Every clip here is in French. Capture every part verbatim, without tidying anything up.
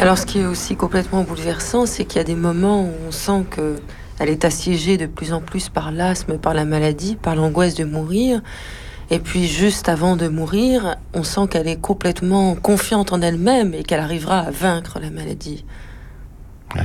Alors, ce qui est aussi complètement bouleversant, c'est qu'il y a des moments où on sent qu'elle est assiégée de plus en plus par l'asthme, par la maladie, par l'angoisse de mourir. Et puis, juste avant de mourir, on sent qu'elle est complètement confiante en elle-même et qu'elle arrivera à vaincre la maladie. Ouais.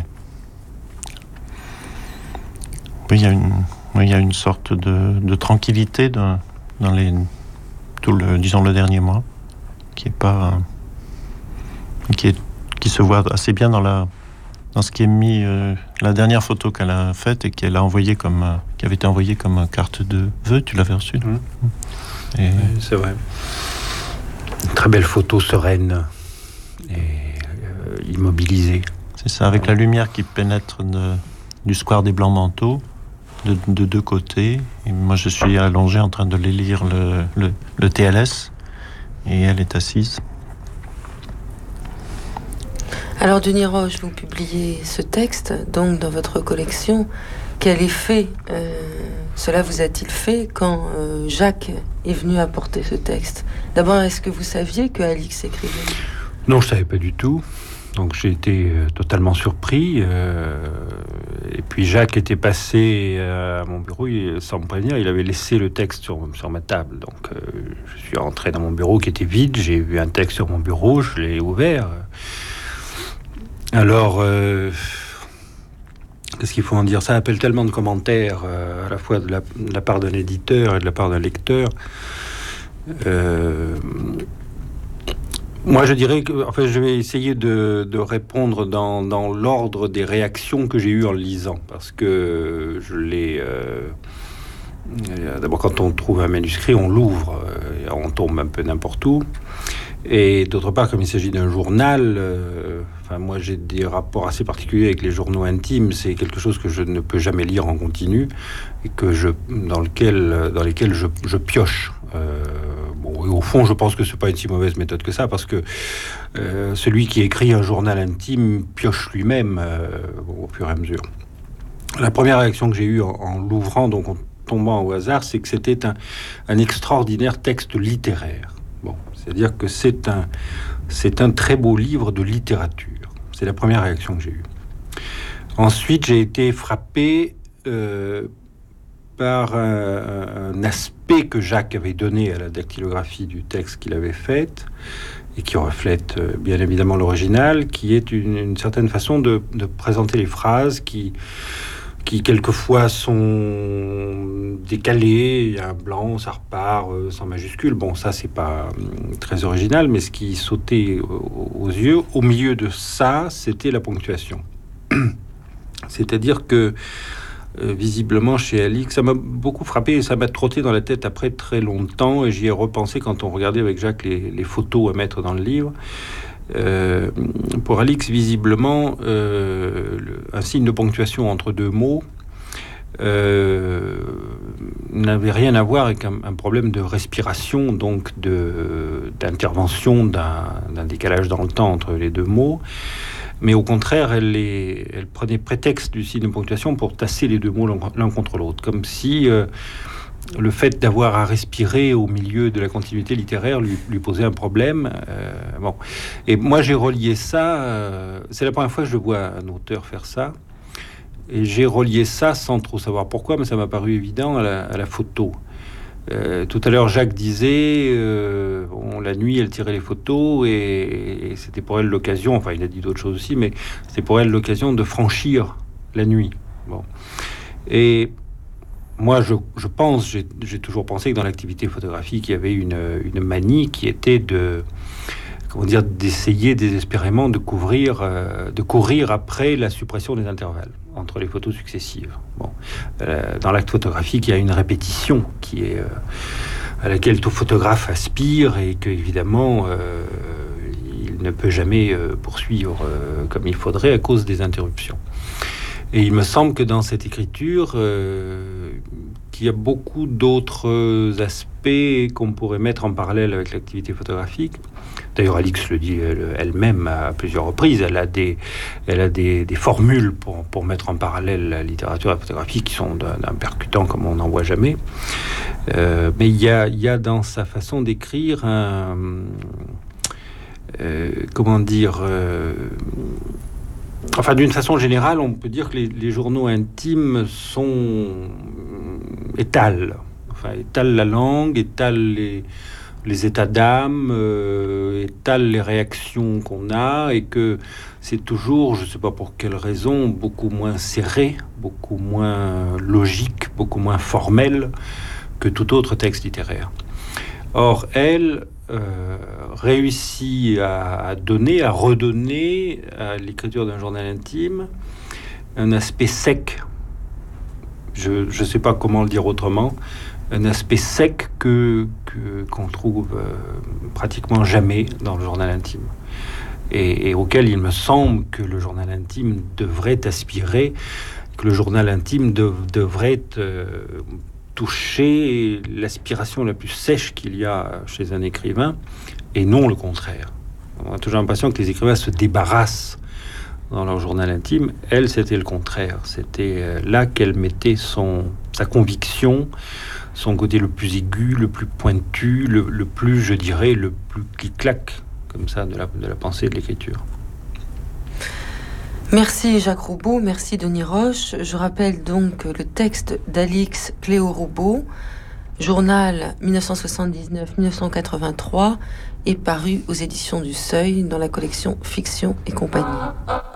Oui, il y a une, oui, il y a une sorte de, de tranquillité dans, dans les, tout le, disons, le dernier mois, qui est pas, qui est, qui se voit assez bien dans la, dans ce qui est mis, euh, la dernière photo qu'elle a faite et qu'elle a envoyée comme, euh, qui avait été envoyée comme carte de vœux. Tu l'avais reçue? Mmh. Et... Oui, c'est vrai. Une très belle photo sereine et euh, immobilisée. C'est ça, avec la lumière qui pénètre de, du square des Blancs-Manteaux, de, de deux côtés. Et moi, je suis allongé en train de les lire le, le, le T L S, et elle est assise. Alors, Denis Roche, vous publiez ce texte, donc, dans votre collection. Quel effet euh, cela vous a-t-il fait quand euh, Jacques est venu apporter ce texte? D'abord, est-ce que vous saviez que Alix écrivait? Non, je ne savais pas du tout. Donc j'ai été euh, totalement surpris. Euh, et puis Jacques était passé euh, à mon bureau, il, sans me prévenir, il avait laissé le texte sur, sur ma table. Donc euh, je suis rentré dans mon bureau qui était vide, j'ai vu un texte sur mon bureau, je l'ai ouvert. Alors... Euh, Qu'est-ce qu'il faut en dire? Ça appelle tellement de commentaires, euh, à la fois de la, de la part d'un éditeur et de la part d'un lecteur. Euh, moi, je dirais que, en fait, je vais essayer de, de répondre dans, dans l'ordre des réactions que j'ai eues en le lisant, parce que je l'ai. Euh, d'abord, quand on trouve un manuscrit, on l'ouvre, euh, on tombe un peu n'importe où. Et d'autre part, comme il s'agit d'un journal, euh, enfin, moi j'ai des rapports assez particuliers avec les journaux intimes. C'est quelque chose que je ne peux jamais lire en continu et que je, dans, lequel, dans lesquels je, je pioche. Euh, bon, et au fond, je pense que c'est pas une si mauvaise méthode que ça, parce que euh, celui qui écrit un journal intime pioche lui-même euh, bon, au fur et à mesure. La première réaction que j'ai eue en, en l'ouvrant, donc en tombant au hasard, c'est que c'était un, un extraordinaire texte littéraire. Bon, c'est-à-dire que c'est un, c'est un très beau livre de littérature. C'est la première réaction que j'ai eue. Ensuite, j'ai été frappé euh, par un, un aspect que Jacques avait donné à la dactylographie du texte qu'il avait faite et qui reflète euh, bien évidemment l'original, qui est une, une certaine façon de, de présenter les phrases qui... qui quelquefois sont décalés, il y a un blanc, ça repart euh, sans majuscule. Bon, ça, c'est pas euh, très original, mais ce qui sautait aux, aux yeux, au milieu de ça, c'était la ponctuation. C'est-à-dire que, euh, visiblement, chez Alix, ça m'a beaucoup frappé et ça m'a trotté dans la tête après très longtemps, et j'y ai repensé quand on regardait avec Jacques les, les photos à mettre dans le livre. Euh, pour Alix, visiblement, euh, le, un signe de ponctuation entre deux mots euh, n'avait rien à voir avec un, un problème de respiration, donc de, d'intervention d'un, d'un décalage dans le temps entre les deux mots. Mais au contraire, elle, les, elle prenait prétexte du signe de ponctuation pour tasser les deux mots l'un, l'un contre l'autre, comme si... Euh, le fait d'avoir à respirer au milieu de la continuité littéraire lui, lui posait un problème. Euh, bon. Et moi, j'ai relié ça... Euh, c'est la première fois que je vois un auteur faire ça. Et j'ai relié ça sans trop savoir pourquoi, mais ça m'a paru évident à la, à la photo. Euh, tout à l'heure, Jacques disait... Euh, bon, la nuit, elle tirait les photos et, et c'était pour elle l'occasion... Enfin, il a dit d'autres choses aussi, mais c'était pour elle l'occasion de franchir la nuit. Bon. Et... Moi, je, je pense, j'ai, j'ai toujours pensé que dans l'activité photographique, il y avait une, une manie qui était de, comment dire, d'essayer désespérément de couvrir, euh, de courir après la suppression des intervalles entre les photos successives. Bon, euh, dans l'acte photographique, il y a une répétition qui est euh, à laquelle tout photographe aspire et que évidemment euh, il ne peut jamais euh, poursuivre euh, comme il faudrait à cause des interruptions. Et il me semble que dans cette écriture, euh, qu'il y a beaucoup d'autres aspects qu'on pourrait mettre en parallèle avec l'activité photographique. D'ailleurs, Alix le dit elle, elle-même à plusieurs reprises. Elle a des, elle a des, des formules pour, pour mettre en parallèle la littérature et la photographie qui sont d'un, d'un percutant comme on n'en voit jamais. Euh, mais il y a, il y a dans sa façon d'écrire un... euh, comment dire, euh, enfin, d'une façon générale, on peut dire que les, les journaux intimes sont étalent, enfin, étalent la langue, étalent les, les états d'âme, euh, étalent les réactions qu'on a, et que c'est toujours, je ne sais pas pour quelle raison, beaucoup moins serré, beaucoup moins logique, beaucoup moins formel que tout autre texte littéraire. Or, elle euh, réussit à, à donner, à redonner à l'écriture d'un journal intime un aspect sec. Je ne sais pas comment le dire autrement. Un aspect sec que, que, qu'on trouve euh, pratiquement jamais dans le journal intime. Et, et auquel il me semble que le journal intime devrait aspirer, que le journal intime de, devrait euh, toucher l'aspiration la plus sèche qu'il y a chez un écrivain, et non le contraire. On a toujours l'impression que les écrivains se débarrassent dans leur journal intime. Elle, c'était le contraire. C'était là qu'elle mettait son, sa conviction, son côté le plus aigu, le plus pointu, le, le plus, je dirais, le plus clic-clac, comme ça, de la, de la pensée et de l'écriture. Merci Jacques Roubaud, merci Denis Roche. Je rappelle donc le texte d'Alix Cléo Roubaud, journal dix-neuf cent soixante-dix-neuf à dix-neuf cent quatre-vingt-trois, est paru aux éditions du Seuil dans la collection Fiction et compagnie.